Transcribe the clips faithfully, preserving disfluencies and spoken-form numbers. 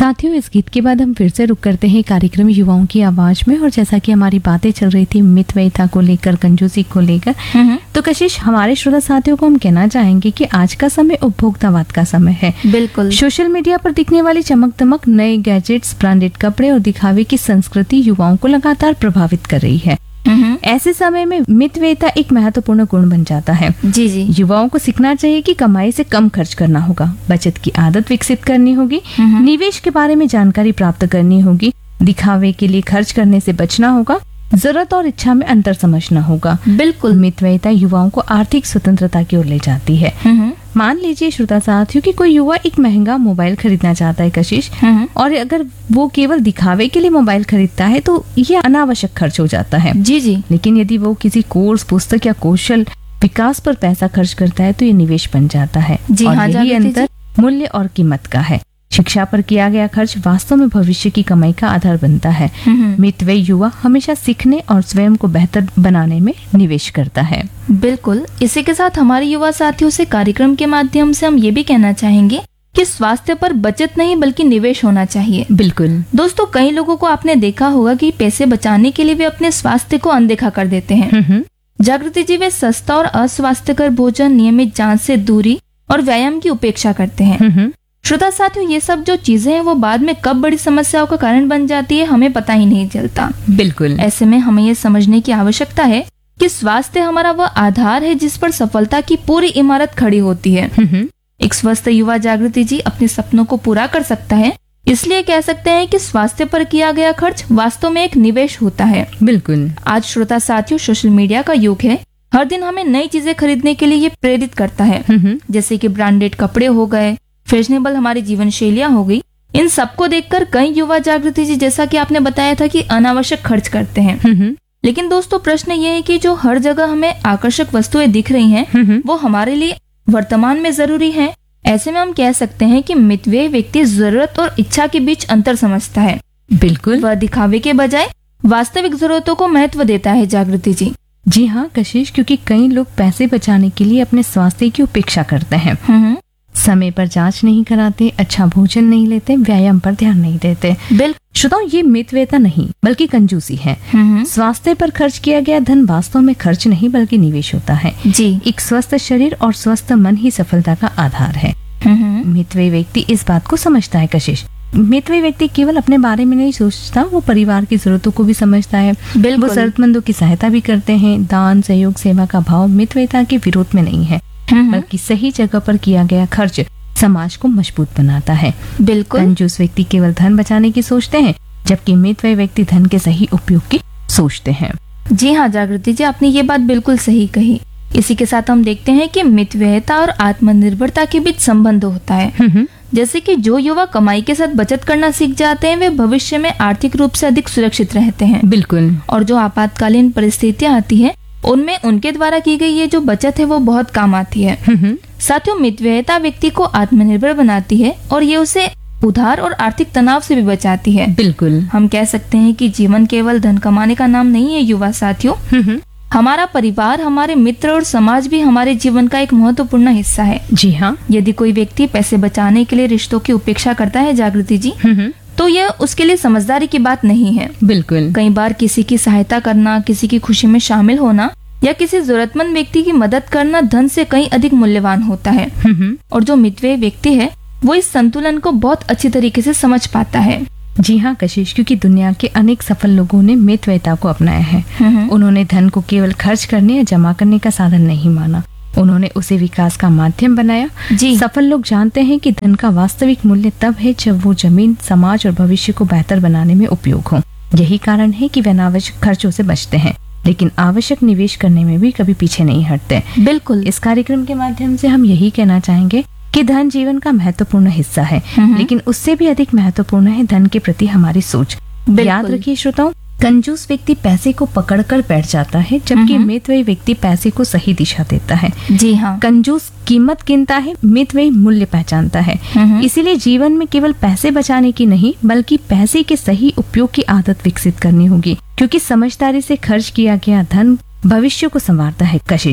साथियों, इस गीत के बाद हम फिर से रुक करते हैं कार्यक्रम युवाओं की आवाज में। और जैसा कि हमारी बातें चल रही थी मितव्ययिता को लेकर, कंजूसी को लेकर, तो कशिश, हमारे श्रोता साथियों को हम कहना चाहेंगे कि आज का समय उपभोक्तावाद का समय है। बिल्कुल। सोशल मीडिया पर दिखने वाली चमक दमक, नए गैजेट्स, ब्रांडेड कपड़े और दिखावे की संस्कृति युवाओं को लगातार प्रभावित कर रही है। ऐसे समय में मितव्ययिता एक महत्वपूर्ण गुण बन जाता है। जी जी। युवाओं को सीखना चाहिए कि कमाई से कम खर्च करना होगा, बचत की आदत विकसित करनी होगी, निवेश के बारे में जानकारी प्राप्त करनी होगी, दिखावे के लिए खर्च करने से बचना होगा, जरूरत और इच्छा में अंतर समझना होगा। बिल्कुल। मितव्ययिता युवाओं को आर्थिक स्वतंत्रता की ओर ले जाती है। मान लीजिए श्रोता साथियों कि कोई युवा एक महंगा मोबाइल खरीदना चाहता है कशिश, और अगर वो केवल दिखावे के लिए मोबाइल खरीदता है तो ये अनावश्यक खर्च हो जाता है। जी जी। लेकिन यदि वो किसी कोर्स, पुस्तक या कौशल विकास पर पैसा खर्च करता है तो ये निवेश बन जाता है। जी और हाँ, यही अंतर मूल्य और कीमत का है। शिक्षा पर किया गया खर्च वास्तव में भविष्य की कमाई का आधार बनता है। मितव्ययी युवा हमेशा सीखने और स्वयं को बेहतर बनाने में निवेश करता है। बिल्कुल। इसी के साथ हमारे युवा साथियों से कार्यक्रम के माध्यम से हम ये भी कहना चाहेंगे कि स्वास्थ्य पर बचत नहीं बल्कि निवेश होना चाहिए। बिल्कुल। दोस्तों, कई लोगों को आपने देखा होगा कि पैसे बचाने के लिए वे अपने स्वास्थ्य को अनदेखा कर देते हैं। जागृति जी, वे सस्ता और अस्वास्थ्यकर भोजन, नियमित जांच से दूरी और व्यायाम की उपेक्षा करते हैं। श्रोता साथियों, ये सब जो चीजें हैं वो बाद में कब बड़ी समस्याओं का कारण बन जाती है हमें पता ही नहीं चलता। बिल्कुल। ऐसे में हमें ये समझने की आवश्यकता है कि स्वास्थ्य हमारा वह आधार है जिस पर सफलता की पूरी इमारत खड़ी होती है। एक स्वस्थ युवा, जागृति जी, अपने सपनों को पूरा कर सकता है। इसलिए कह सकते हैं कि स्वास्थ्य पर किया गया खर्च वास्तव में एक निवेश होता है। बिल्कुल। आज श्रोता साथियों, सोशल मीडिया का युग है। हर दिन हमें नई चीजें खरीदने के लिए ये प्रेरित करता है, जैसे कि ब्रांडेड कपड़े हो गए, फैशनेबल हमारी जीवन शैलियां हो गई। इन सबको देखकर कई युवा, जागृति जी, जैसा कि आपने बताया था कि अनावश्यक खर्च करते हैं। लेकिन दोस्तों, प्रश्न ये है कि जो हर जगह हमें आकर्षक वस्तुएं दिख रही हैं, वो हमारे लिए वर्तमान में जरूरी हैं। ऐसे में हम कह सकते हैं कि मितव्ययी व्यक्ति जरूरत और इच्छा के बीच अंतर समझता है। बिल्कुल। वह दिखावे के बजाय वास्तविक जरूरतों को महत्व देता है। जागृति जी। जी हाँ कशिश, क्योंकि कई लोग पैसे बचाने के लिए अपने स्वास्थ्य की उपेक्षा करते हैं। समय पर जांच नहीं कराते, अच्छा भोजन नहीं लेते, व्यायाम पर ध्यान नहीं देते। बिल्कुल। श्रोताओं, ये मितव्ययिता नहीं बल्कि कंजूसी है। स्वास्थ्य पर खर्च किया गया धन वास्तव में खर्च नहीं बल्कि निवेश होता है। जी। एक स्वस्थ शरीर और स्वस्थ मन ही सफलता का आधार है। मितव्ययी व्यक्ति इस बात को समझता है कशिश। मितव्ययी व्यक्ति केवल अपने बारे में नहीं सोचता, वो परिवार की जरूरतों को भी समझता है। वो जरूरतमंदों की सहायता भी करते हैं। दान, सहयोग, सेवा का भाव मितव्ययिता के विरोध में नहीं है, बल्कि सही जगह पर किया गया खर्च समाज को मजबूत बनाता है। बिल्कुल। कंजूस व्यक्ति केवल धन बचाने की सोचते हैं, जबकि मितव्ययी व्यक्ति धन के सही उपयोग की सोचते हैं। जी हाँ जागृति जी, आपने ये बात बिल्कुल सही कही। इसी के साथ हम देखते हैं कि मितव्ययिता और आत्मनिर्भरता के बीच संबंध होता है। जैसे कि जो युवा कमाई के साथ बचत करना सीख जाते हैं, वे भविष्य में आर्थिक रूप से अधिक सुरक्षित रहते हैं। बिल्कुल। और जो आपातकालीन परिस्थितियां आती है, उनमें उनके द्वारा की गई ये जो बचत है वो बहुत काम आती है। साथियों, मितव्ययिता व्यक्ति को आत्मनिर्भर बनाती है और ये उसे उधार और आर्थिक तनाव से भी बचाती है। बिल्कुल। हम कह सकते हैं कि जीवन केवल धन कमाने का नाम नहीं है युवा साथियों। हमारा परिवार, हमारे मित्र और समाज भी हमारे जीवन का एक महत्वपूर्ण हिस्सा है। जी हाँ। यदि कोई व्यक्ति पैसे बचाने के लिए रिश्तों की उपेक्षा करता है जागृति जी, तो यह उसके लिए समझदारी की बात नहीं है। बिल्कुल। कई बार किसी की सहायता करना, किसी की खुशी में शामिल होना या किसी जरूरतमंद व्यक्ति की मदद करना धन से कहीं अधिक मूल्यवान होता है। और जो मितव्ययी व्यक्ति है वो इस संतुलन को बहुत अच्छी तरीके से समझ पाता है। जी हाँ कशिश, क्योंकि दुनिया के अनेक सफल लोगों ने मितव्ययिता को अपनाया है। उन्होंने धन को केवल खर्च करने या जमा करने का साधन नहीं माना, उन्होंने उसे विकास का माध्यम बनाया। जी। सफल लोग जानते हैं कि धन का वास्तविक मूल्य तब है जब वो जमीन, समाज और भविष्य को बेहतर बनाने में उपयोग हो। यही कारण है कि वे अनावश्यक खर्चों से बचते हैं, लेकिन आवश्यक निवेश करने में भी कभी पीछे नहीं हटते। बिल्कुल। इस कार्यक्रम के माध्यम से हम यही कहना चाहेंगे कि धन जीवन का महत्वपूर्ण हिस्सा है, लेकिन उससे भी अधिक महत्वपूर्ण है धन के प्रति हमारी सोच। याद रखिए श्रोताओं, कंजूस व्यक्ति पैसे को पकड़कर बैठ जाता है, जबकि मितव्ययी व्यक्ति पैसे को सही दिशा देता है। जी हाँ। कंजूस कीमत गिनता है, मितव्ययी मूल्य पहचानता है। इसीलिए जीवन में केवल पैसे बचाने की नहीं बल्कि पैसे के सही उपयोग की आदत विकसित करनी होगी, क्योंकि समझदारी से खर्च किया गया धन भविष्य को संवारता है। कशिश,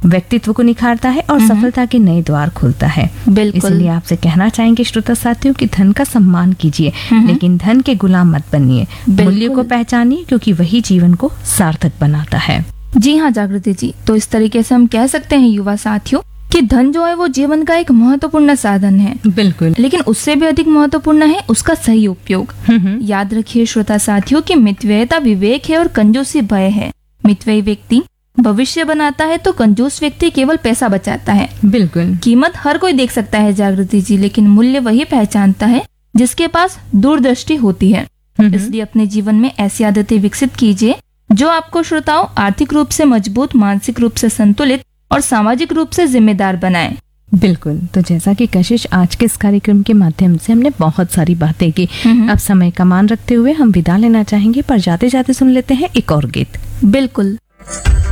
व्यक्तित्व को निखारता है और सफलता के नए द्वार खोलता है। बिल्कुल। इसलिए आपसे कहना चाहेंगे श्रोता साथियों कि धन का सम्मान कीजिए, लेकिन धन के गुलाम मत बनिए। मूल्य को पहचानिए, क्योंकि वही जीवन को सार्थक बनाता है। जी हाँ जागृति जी, तो इस तरीके से हम कह सकते हैं युवा साथियों कि धन जो है वो जीवन का एक महत्वपूर्ण साधन है। बिल्कुल। लेकिन उससे भी अधिक महत्वपूर्ण है उसका सही उपयोग। याद रखिए श्रोता साथियों कि मितव्ययता विवेक है और कंजूसी भय है। मितव्ययी व्यक्ति भविष्य बनाता है तो कंजूस व्यक्ति केवल पैसा बचाता है। बिल्कुल। कीमत हर कोई देख सकता है जागृति जी, लेकिन मूल्य वही पहचानता है जिसके पास दूरदृष्टि होती है। इसलिए अपने जीवन में ऐसी आदतें विकसित कीजिए जो आपको श्रोताओं आर्थिक रूप से मजबूत, मानसिक रूप से संतुलित और सामाजिक रूप से जिम्मेदार बनाए। बिल्कुल। तो जैसा कि कशिश आज के इस कार्यक्रम के माध्यम से हमने बहुत सारी बातें की, अब समय का मान रखते हुए हम विदा लेना चाहेंगे, पर जाते जाते सुन लेते हैं एक और गीत। बिल्कुल।